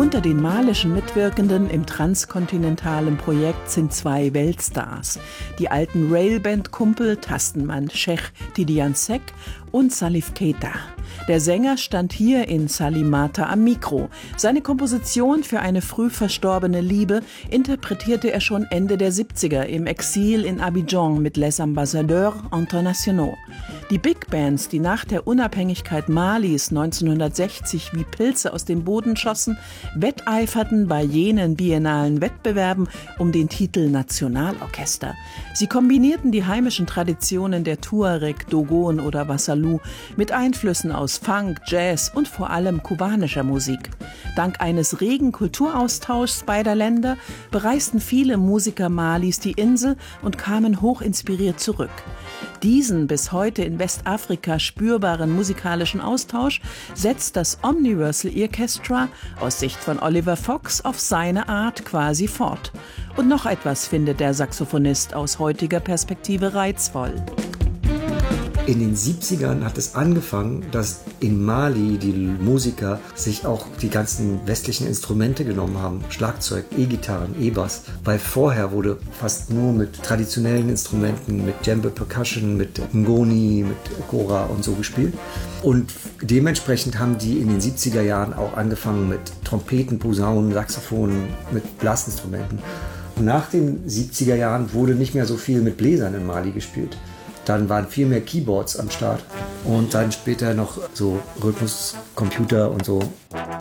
Unter den malischen Mitwirkenden im transkontinentalen Projekt sind 2 Weltstars. Die alten Railband-Kumpel Tastenmann Sheikh Tidiane Seck und Salif Keita. Der Sänger stand hier in Salimata am Mikro. Seine Komposition für eine früh verstorbene Liebe interpretierte er schon Ende der 70er im Exil in Abidjan mit Les Ambassadeurs Internationaux. Die Big Bands, die nach der Unabhängigkeit Malis 1960 wie Pilze aus dem Boden schossen, wetteiferten bei jenen biennalen Wettbewerben um den Titel Nationalorchester. Sie kombinierten die heimischen Traditionen der Tuareg, Dogon oder Wassalou mit Einflüssen aus Funk, Jazz und vor allem kubanischer Musik. Dank eines regen Kulturaustauschs beider Länder bereisten viele Musiker Malis die Insel und kamen hochinspiriert zurück. Diesen bis heute in Westafrika spürbaren musikalischen Austausch setzt das Omniversal Orchestra aus Sicht von Oliver Fox auf seine Art quasi fort. Und noch etwas findet der Saxophonist aus heutiger Perspektive reizvoll. In den 70ern hat es angefangen, dass in Mali die Musiker sich auch die ganzen westlichen Instrumente genommen haben. Schlagzeug, E-Gitarren, E-Bass. Weil vorher wurde fast nur mit traditionellen Instrumenten, mit Djembe Percussion, mit Ngoni, mit Kora und so gespielt. Und dementsprechend haben die in den 70er Jahren auch angefangen mit Trompeten, Posaunen, Saxophonen, mit Blasinstrumenten. Und nach den 70er Jahren wurde nicht mehr so viel mit Bläsern in Mali gespielt. Dann waren viel mehr Keyboards am Start und dann später noch so Rhythmuscomputer und so.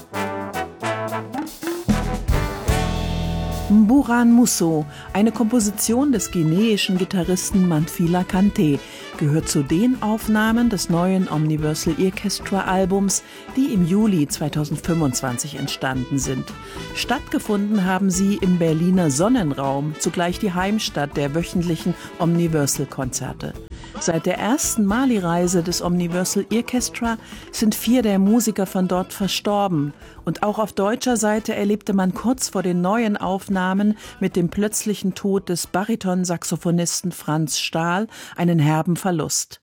Mburan Musso, eine Komposition des guineischen Gitarristen Manfila Kanté, gehört zu den Aufnahmen des neuen Omniversal Orchestra Albums, die im Juli 2025 entstanden sind. Stattgefunden haben sie im Berliner Sonnenraum, zugleich die Heimstatt der wöchentlichen Omniversal-Konzerte. Seit der ersten Mali-Reise des Omniversal Orchestra sind 4 der Musiker von dort verstorben. Und auch auf deutscher Seite erlebte man kurz vor den neuen Aufnahmen mit dem plötzlichen Tod des Bariton-Saxophonisten Franz Stahl einen herben Verlust.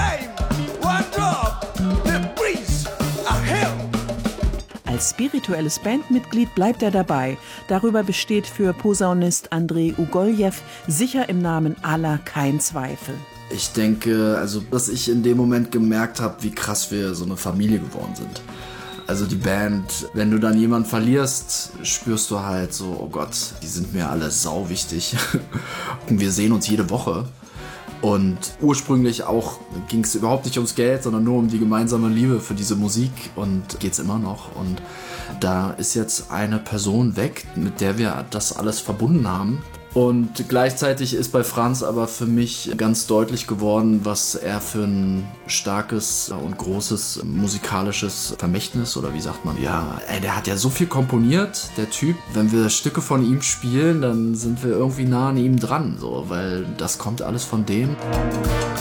Als spirituelles Bandmitglied bleibt er dabei. Darüber besteht für Posaunist Andrei Ugoljew sicher im Namen aller kein Zweifel. Ich denke, dass ich in dem Moment gemerkt habe, wie krass wir so eine Familie geworden sind. Also die Band, wenn du dann jemanden verlierst, spürst du halt so, oh Gott, die sind mir alle sau wichtig. Und wir sehen uns jede Woche. Und ursprünglich auch ging es überhaupt nicht ums Geld, sondern nur um die gemeinsame Liebe für diese Musik und geht's immer noch. Und da ist jetzt eine Person weg, mit der wir das alles verbunden haben. Und gleichzeitig ist bei Franz aber für mich ganz deutlich geworden, was er für ein starkes und großes musikalisches Vermächtnis, oder wie sagt man? Ja, der hat ja so viel komponiert, der Typ. Wenn wir Stücke von ihm spielen, dann sind wir irgendwie nah an ihm dran, so, weil das kommt alles von dem.